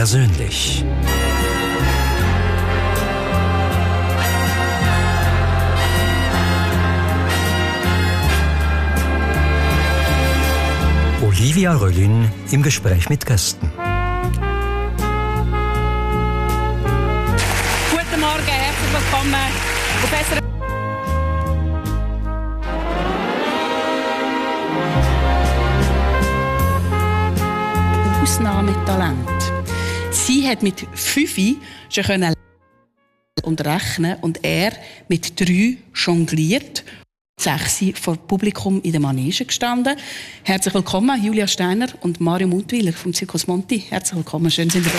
persönlich. Olivia Röllin im Gespräch mit Gästen. Guten Morgen, herzlich willkommen. Professor Ausnahmetalent. Sie hat mit 5 schon lesen und rechnen und er mit 3 jongliert. 6 vor Publikum in der Manege gestanden. Herzlich willkommen, Julia Steiner und Mario Mutwiler vom Circus Monti. Herzlich willkommen, schön sind Sie da.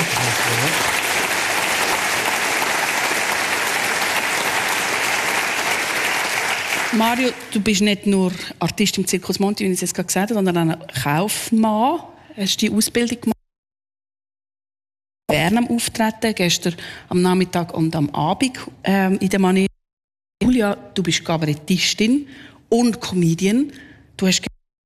Mario, du bist nicht nur Artist im Circus Monti, wie ich es jetzt gerade gesagt habe, sondern auch Kaufmann. Hast du die Ausbildung gemacht? Bern am Auftreten, gestern am Nachmittag und am Abend in der Manege. Julia, du bist Kabarettistin und Comedian. Du hast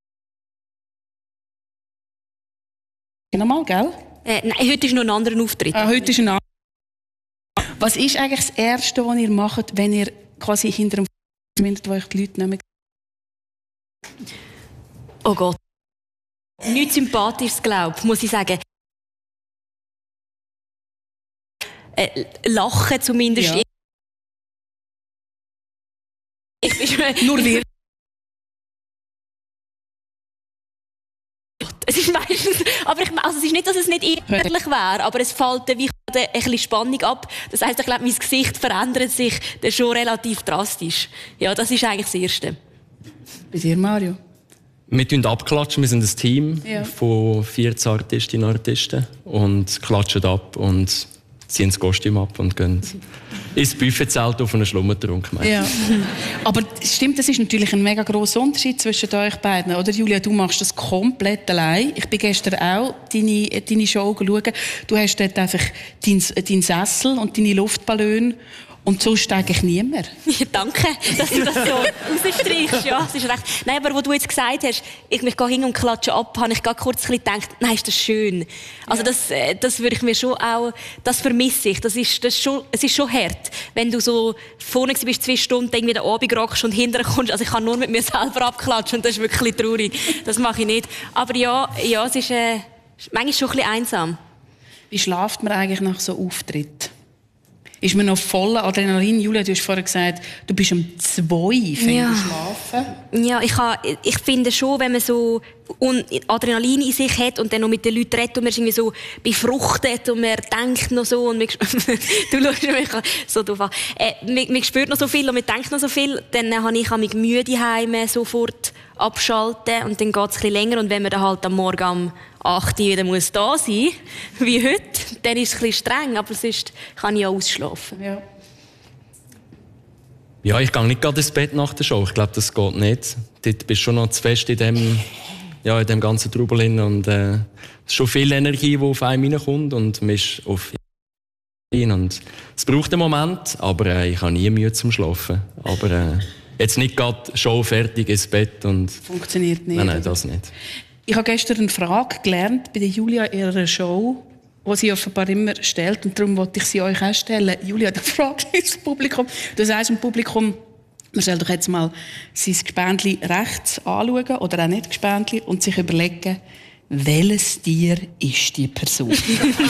nochmal, gell? Nein, heute ist noch ein anderer Auftritt. Heute ist ein anderer. Was ist eigentlich das Erste, was ihr macht, wenn ihr quasi hinter dem findet, wo euch die Leute nicht mehr... Oh Gott. Nichts Sympathisches, glaube ich, muss ich sagen. Lachen zumindest. Ja. Nur wir. Es ist meistens, aber es ist nicht, dass es nicht ehrlich wäre, aber es fällt wie ein bisschen Spannung ab. Das heisst, ich glaube, mein Gesicht verändert sich schon relativ drastisch. Ja, das ist eigentlich das Erste. Bei dir, Mario? Wir tun abklatschen, wir sind ein Team von 14 Artistinnen und Artisten und klatschen ab und ziehen das Kostüm ab und gehen ins Buffetzelt auf einen Schlummertrunk. Ja. Aber stimmt, das ist natürlich ein mega grosser Unterschied zwischen euch beiden, oder Julia? Du machst das komplett allein. Ich bin gestern auch deine Show schauen. Du hast dort einfach deinen Sessel und deine Luftballone. Und sonst eigentlich niemand. Ja, danke, dass du das so rausstreichst. Ja, das ist recht. Nein, aber wo du jetzt gesagt hast, ich gehe hin und klatsche ab, habe ich gerade kurz ein bisschen gedacht, nein, ist das schön. Also das würde ich mir schon auch, das vermisse ich. Es ist schon hart, wenn du so vorne bist, 2 Stunden, irgendwie den Abend rockst und hinterher kommst. Also ich kann nur mit mir selber abklatschen und das ist wirklich traurig. Das mache ich nicht. Aber ja, es ist manchmal schon ein bisschen einsam. Wie schläft man eigentlich nach so Auftritt? Ist man noch voller Adrenalin? Julia, du hast vorher gesagt, du bist um 2 schlafen. Ja, ich finde schon, wenn man so Adrenalin in sich hat und dann noch mit den Leuten redet und man ist irgendwie so befruchtet und man denkt noch so und man, du schaust mich so doof an. Man spürt noch so viel und man denkt noch so viel, dann habe ich mich müde heim sofort abschalten und dann geht es ein bisschen länger und wenn man dann halt am Morgen um 8 Uhr wieder muss da sein, wie heute, dann ist es ein bisschen streng, aber sonst kann ich auch ausschlafen. Ja. Ja, ich gehe nicht gerade ins Bett nach der Show. Ich glaube, das geht nicht. Dort bist du schon noch zu fest in dem ganzen Trubel hin und es ist schon viel Energie, die auf einen reinkommt und man ist auf und es braucht einen Moment, aber ich habe nie Mühe zum Schlafen. Aber jetzt nicht gerade Show fertig ins Bett und... Funktioniert nicht. Nein, das nicht. Ich habe gestern eine Frage gelernt bei der Julia in ihrer Show, die sie offenbar immer stellt. Und darum wollte ich sie euch auch stellen. Julia, die Frage ins Publikum. Du sagst im Publikum, man soll doch jetzt mal sein Gespendli rechts anschauen, oder auch nicht Gespendli, und sich überlegen, welches Tier ist die Person? Ich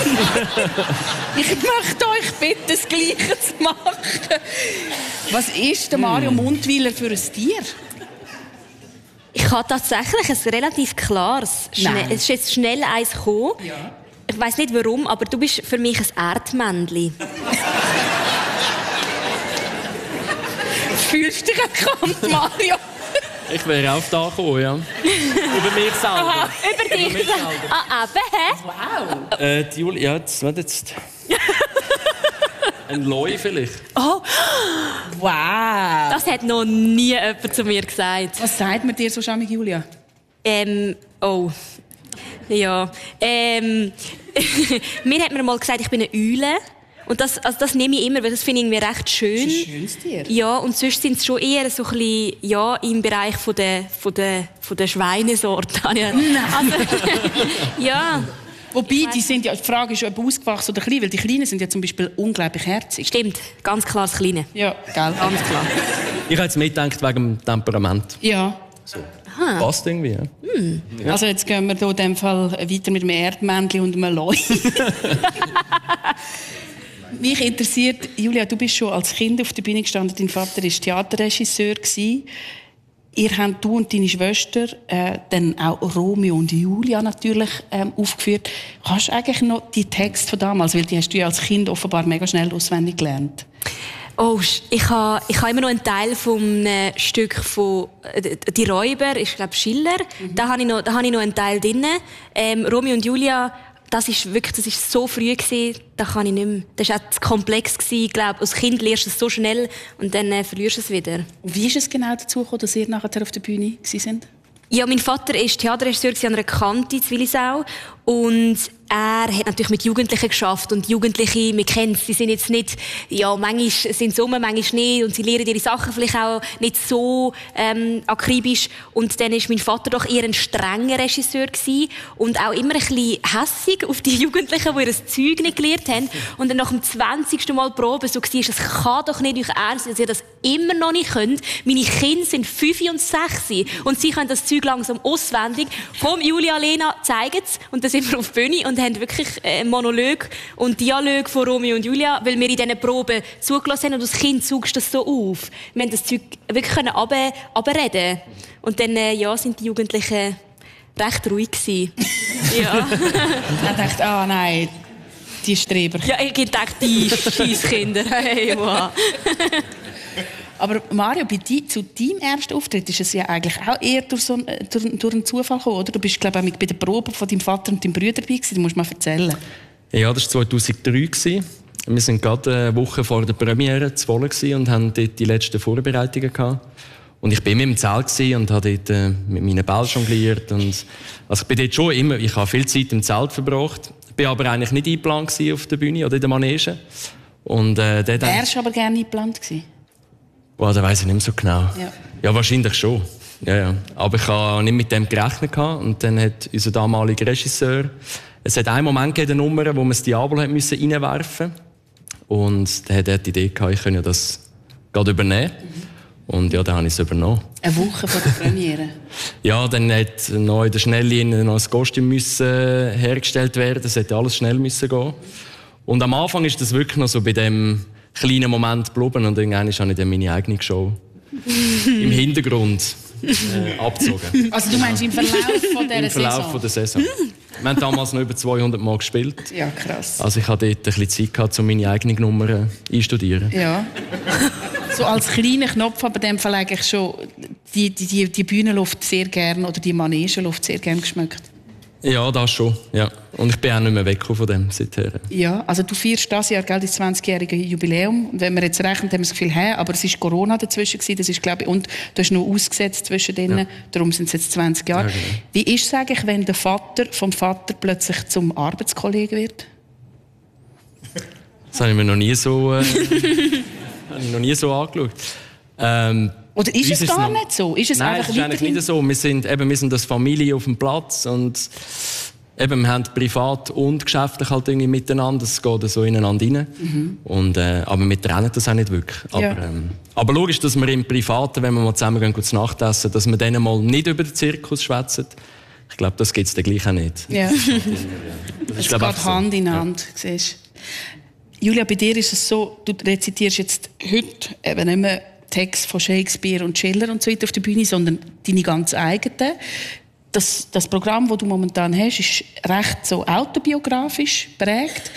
möchte euch bitten, das Gleiche zu machen. Was ist der Mario Mundwiler für ein Tier? Ich habe tatsächlich ein relativ klares. Es ist jetzt schnell eins gekommen. Ja. Ich weiss nicht warum, aber du bist für mich ein Erdmännchen. Fühlst du dich erkannt, Mario? Ich wäre auch da gekommen, ja. Über mich selber. Aha, über dich. Über Wow. die Julia, ja, jetzt. Ein Leu vielleicht. Oh, wow. das hat noch nie jemand zu mir gesagt. Was sagt man dir so schamig, Julia? Oh. Ja. Mir hat man mal gesagt, ich bin eine Eule. Und das nehme ich immer, weil das finde ich irgendwie recht schön. Das ist ein schönes Tier. Ja, und sonst sind es schon eher so ein bisschen, ja, im Bereich von der Schweinesorte. Also, ja. Wobei, die Frage ist, ob ausgewachsen oder klein, weil die Kleinen sind ja zum Beispiel unglaublich herzig. Stimmt, ganz klar das Kleine. Ja, gell? Ganz klar. Ich habe jetzt mitgedacht wegen dem Temperament. Ja. So. Passt irgendwie, ja. Ja. Also jetzt gehen wir hier in dem Fall weiter mit einem Erdmännchen und einem Leu. Mich interessiert, Julia, du bist schon als Kind auf der Bühne gestanden, dein Vater war Theaterregisseur. Ihr habt, du und deine Schwester, dann auch Romeo und Julia natürlich aufgeführt. Kannst du eigentlich noch die Texte von damals, weil die hast du ja als Kind offenbar mega schnell auswendig gelernt? Oh, ich habe immer noch einen Teil vom Stück von «Die Räuber», ich glaube Schiller. Da habe ich noch einen Teil drin. Romeo und Julia, das ist so früh gewesen, da kann ich nicht mehr. Das war auch zu komplex gewesen. Ich glaube, als Kind lernst du es so schnell und dann verlierst du es wieder. Und wie ist es genau dazu gekommen, dass ihr nachher auf der Bühne sind? Ja, mein Vater war Theaterregisseur an einer Kante in Willisau und er hat natürlich mit Jugendlichen geschafft und Jugendliche, wir kennen es, sie sind jetzt nicht, ja, manchmal sind sie manchmal nicht und sie lernen ihre Sachen vielleicht auch nicht so akribisch und dann ist mein Vater doch eher ein strenger Regisseur gewesen und auch immer ein bisschen hässig auf die Jugendlichen, die ihr Zeug nicht gelernt haben und dann nach dem 20. Mal Probe so war, es kann doch nicht euch ernst sein, dass ihr das immer noch nicht könnt. Meine Kinder sind 5 und 6 und sie können das Zeug langsam auswendig. Komm, Julia, Lena, zeigen es. Und dann sind wir auf die Bühne und haben wirklich Monolog und Dialog von Romeo und Julia, weil wir in diesen Proben zugelassen haben und als Kind saugst du das so auf. Wir haben das Zeug wirklich runterreden. Und dann sind die Jugendlichen recht ruhig gewesen. Ja. Ich dachte, nein, die Streber. Ja, ich dachte, die Scheisskinder. Hey, wow. Aber Mario, zu deinem ersten Auftritt ist es ja eigentlich auch eher durch einen Zufall gekommen, oder? Du bist, glaube ich, bei der Probe von deinem Vater und deinem Bruder dabei gewesen. Du musst mal erzählen. Ja, das war 2003. Wir waren gerade eine Woche vor der Premiere zu Wohlen und haben dort die letzten Vorbereitungen gehabt. Und ich war immer im Zelt und habe dort mit meinen Bällen jongliert. Also ich bin dort schon immer, ich habe viel Zeit im Zelt verbracht. Ich war aber eigentlich nicht eingeplant auf der Bühne oder in der Manege. Und, wärst du aber gerne eingeplant gewesen? Wow, das weiss ich nicht mehr so genau. Ja, ja wahrscheinlich schon. Ja. Aber ich habe nicht mit dem gerechnet. Und dann hat unser damaliger Regisseur... Es hat einen Moment gegeben, eine Nummer, wo man das Diablo reinwerfen musste. Und dann hat er die Idee gehabt, ich könnte ja das gerade übernehmen. Und ja, dann habe ich es übernommen. Eine Woche vor der Premiere? Ja, dann hat noch in der Schnelllinie noch ein Kostüm hergestellt werden. Das hätte alles schnell müssen gehen. Und am Anfang ist das wirklich noch so bei dem kleinen Moment geblieben. Und irgendwann habe ich dann meine eigene Show im Hintergrund abgezogen. Also du meinst im Verlauf von dieser Saison? Im Verlauf von der Saison. Wir haben damals noch über 200 Mal gespielt. Ja, krass. Also ich hatte dort ein bisschen Zeit gehabt, um meine eigenen Nummern einzustudieren. Ja. So als kleiner Knopf, aber in dem Fall eigentlich schon die Bühnenluft sehr gern oder die Manegenluft sehr gern geschmeckt. Ja, das schon. Ja. Und ich bin auch nicht mehr weg von dem seither. Ja, also du feierst dieses Jahr das 20-jährige Jubiläum. Und wenn wir jetzt rechnen, haben wir das Gefühl, aber es war Corona dazwischen gewesen, das ist, glaube ich, und du hast noch ausgesetzt zwischen denen, ja. Darum sind es jetzt 20 Jahre. Ja, genau. Wie ist es eigentlich, wenn der Vater vom Vater plötzlich zum Arbeitskollegen wird? Das habe ich mir noch nie so, angeschaut. Oder ist es gar nicht so? Ist es Nein, es ist eigentlich nicht so. Wir sind als Familie auf dem Platz und wir haben privat und geschäftlich halt irgendwie miteinander. Es geht so ineinander rein. Mhm. Und, aber wir trennen das auch nicht wirklich. Aber logisch, dass wir im Privaten, wenn wir mal zusammen gehen, zu Nacht essen, dass wir dann mal nicht über den Zirkus schwätzen. Ich glaube, das gibt es dann gleich auch nicht. Ja. Es geht Hand in Hand. Ja. Siehst. Julia, bei dir ist es so, du rezitierst jetzt heute eben nicht mehr Text von Shakespeare und Schiller und so weiter auf der Bühne, sondern deine ganz eigenen. Das Programm, das du momentan hast, ist recht so autobiografisch prägt.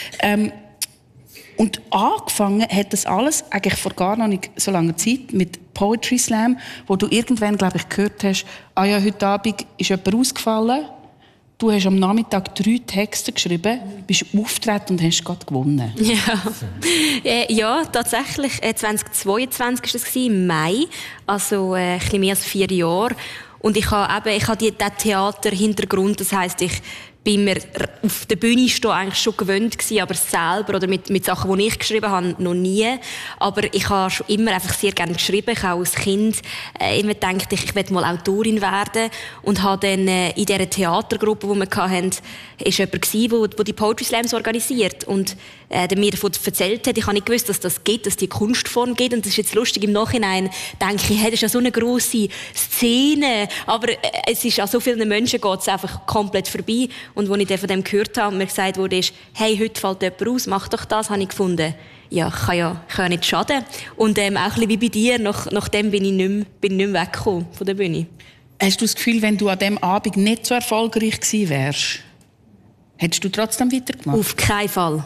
Und angefangen hat das alles eigentlich vor gar noch nicht so langer Zeit mit Poetry Slam, wo du irgendwann, glaube ich, gehört hast, heute Abend ist jemand ausgefallen. Du hast am Nachmittag 3 Texte geschrieben, bist aufgetreten und hast gerade gewonnen. Ja, tatsächlich. 2022 war das im Mai, also ein bisschen mehr als 4 Jahre. Und ich habe diesen Theaterhintergrund, das heisst, ich bin mir auf der Bühne stehen eigentlich schon gewöhnt gewesen, aber selber oder mit Sachen, die ich geschrieben habe, noch nie. Aber ich habe schon immer einfach sehr gerne geschrieben. Ich habe als Kind immer gedacht, ich werde mal Autorin werden und habe dann in dieser Theatergruppe, die wir hatten, ist jemand gewesen, der die Poetry Slams organisiert und der mir davon erzählt hat. Ich habe nicht gewusst, dass das gibt, dass die Kunstform gibt. Und das ist jetzt lustig, im Nachhinein denke ich, hey, das ist ja so eine grosse Szene, aber es ist an so vielen Menschen geht es einfach komplett vorbei. Und als ich dann von dem gehört habe und mir gesagt wurde, hey, heute fällt jemand aus, mach doch das, habe ich gefunden, ja, kann ja nicht schaden. Und auch ein bisschen wie bei dir, nachdem bin ich nicht mehr weggekommen von der Bühne. Hast du das Gefühl, wenn du an diesem Abend nicht so erfolgreich gewesen wärst, hättest du trotzdem weitergemacht? Auf keinen Fall.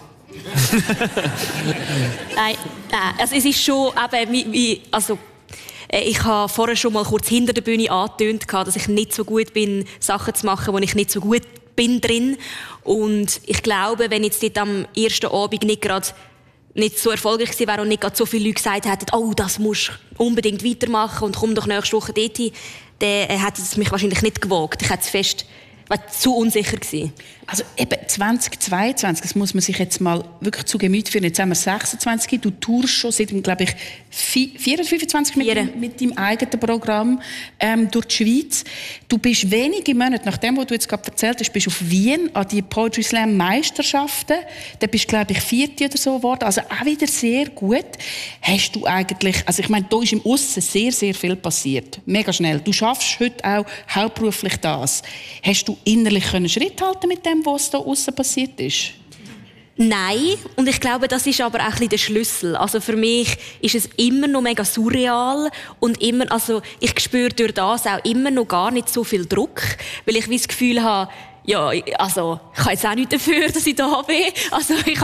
Nein. Also es ist schon eben ich habe vorher schon mal kurz hinter der Bühne angetönt, dass ich nicht so gut bin, Sachen zu machen, wo ich nicht so gut bin drin. Und ich glaube, wenn jetzt dort am ersten Abend nicht so erfolgreich gewesen wäre und nicht so viele Leute gesagt hätten, oh, das musst du unbedingt weitermachen und komm doch nächste Woche dorthin, dann hätte es mich wahrscheinlich nicht gewagt. Ich hätte es zu unsicher gewesen. Also eben 2022, das muss man sich jetzt mal wirklich zu Gemüte führen. Jetzt haben wir 26, du tourst schon seit, glaube ich, 25 mit deinem eigenen Programm durch die Schweiz. Du bist wenige Monate, nach dem, was du jetzt gerade erzählt hast, bist auf Wien an die Poetry Slam Meisterschaften. Da bist du, glaube ich, 4. oder so geworden. Also auch wieder sehr gut. Hast du eigentlich, also ich meine, da ist im Aussen sehr, sehr viel passiert. Mega schnell. Du schaffst heute auch hauptberuflich das. Hast du innerlich Schritt halten mit dem, was da aussen passiert ist? Nein, und ich glaube, das ist aber auch ein bisschen der Schlüssel. Also für mich ist es immer noch mega surreal und ich spüre durch das auch immer noch gar nicht so viel Druck, weil ich das Gefühl habe, ja, also ich kann jetzt auch nicht dafür, dass ich da bin. Also ich